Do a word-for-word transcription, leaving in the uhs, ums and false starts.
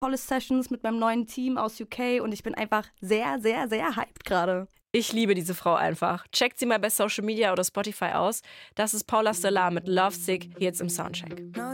tolle Sessions mit meinem neuen Team aus U K und ich bin einfach sehr, sehr, sehr hyped gerade. Ich liebe diese Frau einfach. Checkt sie mal bei Social Media oder Spotify aus. Das ist Paula Stellar mit Lovesick, hier jetzt im Soundcheck.